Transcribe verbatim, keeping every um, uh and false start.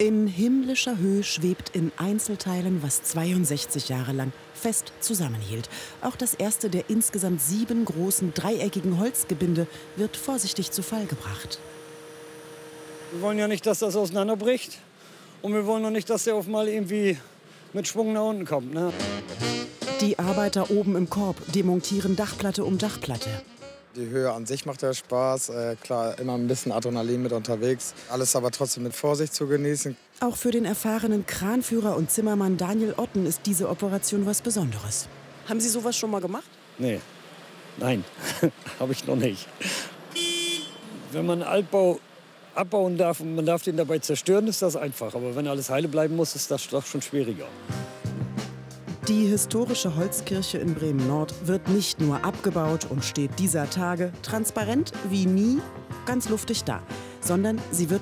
In himmlischer Höhe schwebt in Einzelteilen, was zweiundsechzig Jahre lang fest zusammenhielt. Auch das erste der insgesamt sieben großen dreieckigen Holzgebinde wird vorsichtig zu Fall gebracht. Wir wollen ja nicht, dass das auseinanderbricht. Und wir wollen auch nicht, dass der auf mal irgendwie mit Schwung nach unten kommt. Ne? Die Arbeiter oben im Korb demontieren Dachplatte um Dachplatte. Die Höhe an sich macht ja Spaß. Äh, klar, immer ein bisschen Adrenalin mit unterwegs. Alles aber trotzdem mit Vorsicht zu genießen. Auch für den erfahrenen Kranführer und Zimmermann Daniel Otten ist diese Operation was Besonderes. Haben Sie sowas schon mal gemacht? Nee, nein, habe ich noch nicht. Wenn man Altbau abbauen darf und man darf den dabei zerstören, ist das einfach. Aber wenn alles heile bleiben muss, ist das doch schon schwieriger. Die historische Holzkirche in Bremen-Nord wird nicht nur abgebaut und steht dieser Tage transparent wie nie ganz luftig da, sondern sie wird